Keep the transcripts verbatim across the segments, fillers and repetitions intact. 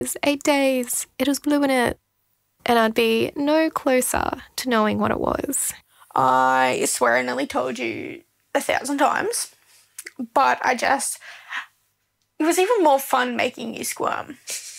was eight days. It was blue in it. And I'd be no closer to knowing what it was. I swear I nearly told you a thousand times, but I just, it was even more fun making you squirm.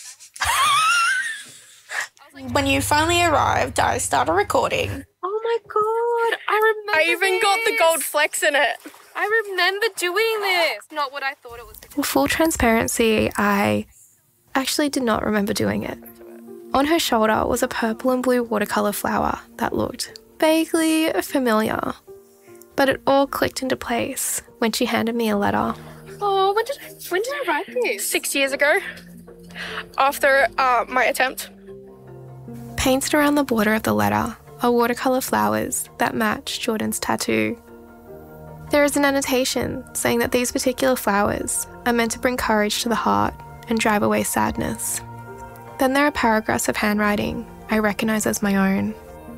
When you finally arrived, I started recording. Oh my God, I remember I even this. got the gold flecks in it. I remember doing this. Not what I thought it was. For full transparency, I actually did not remember doing it. On her shoulder was a purple and blue watercolour flower that looked vaguely familiar, but it all clicked into place when she handed me a letter. Oh, when did I, when did I write this? Six years ago, after uh, my attempt. Painted around the border of the letter are watercolour flowers that match Jordan's tattoo. There is an annotation saying that these particular flowers are meant to bring courage to the heart and drive away sadness. Then there are paragraphs of handwriting I recognise as my own.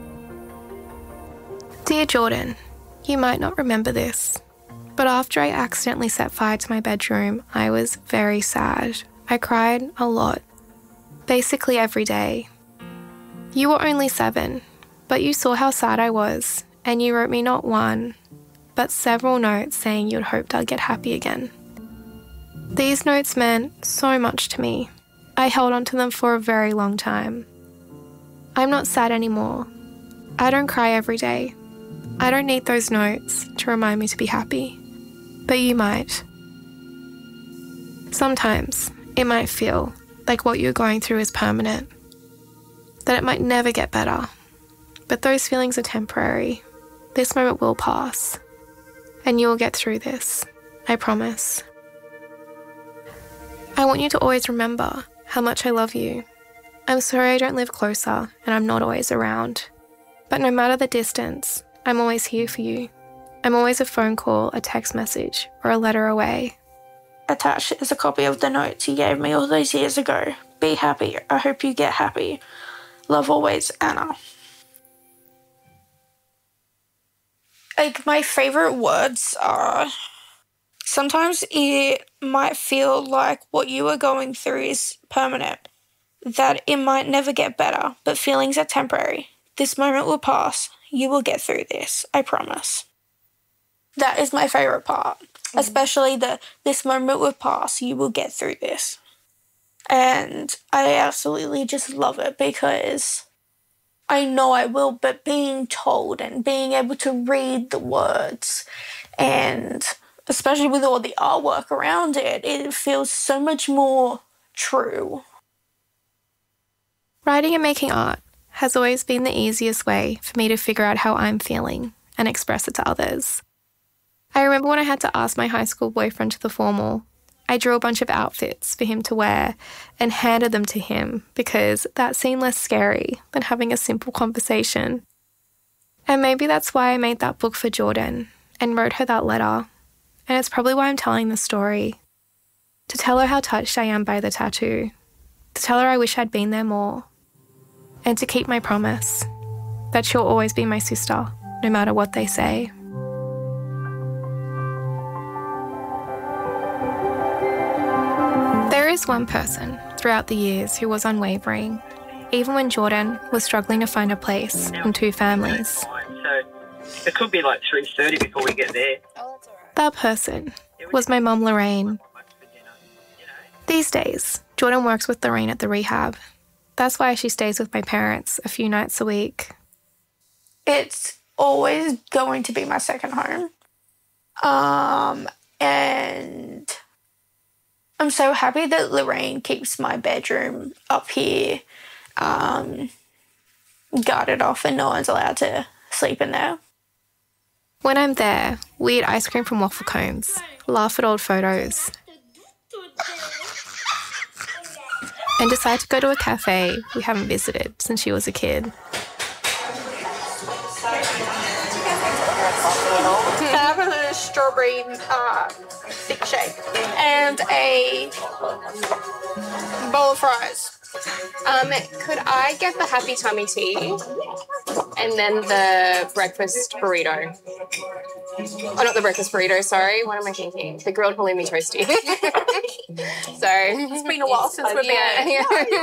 Dear Jordan, you might not remember this, but after I accidentally set fire to my bedroom, I was very sad. I cried a lot, basically every day. You were only seven, but you saw how sad I was, and you wrote me not one, but several notes saying you'd hoped I'd get happy again. These notes meant so much to me. I held on to them for a very long time. I'm not sad anymore. I don't cry every day. I don't need those notes to remind me to be happy. But you might. Sometimes it might feel like what you're going through is permanent, that it might never get better. But those feelings are temporary. This moment will pass, and you will get through this. I promise. I want you to always remember how much I love you. I'm sorry I don't live closer and I'm not always around. But no matter the distance, I'm always here for you. I'm always a phone call, a text message, or a letter away. Attached is a copy of the notes you gave me all those years ago. Be happy. I hope you get happy. Love always, Anna. Like, my favourite words are, sometimes it might feel like what you are going through is permanent, that it might never get better, but feelings are temporary. This moment will pass. You will get through this. I promise. That is my favourite part, mm-hmm. Especially the this moment will pass. You will get through this. And I absolutely just love it because I know I will, but being told and being able to read the words, and especially with all the artwork around it, it feels so much more true. Writing and making art has always been the easiest way for me to figure out how I'm feeling and express it to others. I remember when I had to ask my high school boyfriend to the formal, I drew a bunch of outfits for him to wear and handed them to him because that seemed less scary than having a simple conversation. And maybe that's why I made that book for Jordan and wrote her that letter. And it's probably why I'm telling the story. To tell her how touched I am by the tattoo. To tell her I wish I'd been there more. And to keep my promise that she'll always be my sister, no matter what they say. There is one person throughout the years who was unwavering, even when Jordan was struggling to find a place in two families. So it could be like three thirty before we get there. That person was my mum, Lorraine. These days, Jordan works with Lorraine at the rehab. That's why she stays with my parents a few nights a week. It's always going to be my second home. Um, and I'm so happy that Lorraine keeps my bedroom up here um, guarded off and no one's allowed to sleep in there. When I'm there, we eat ice cream from waffle cones, laugh at old photos, and decide to go to a cafe we haven't visited since she was a kid. Can I have a strawberry uh, thick shake and a bowl of fries? Um, could I get the happy tummy tea and then the breakfast burrito? Oh, not the breakfast burrito, sorry. What am I thinking? The grilled halloumi toasty. Sorry. It's been a while since we've been yeah, yeah.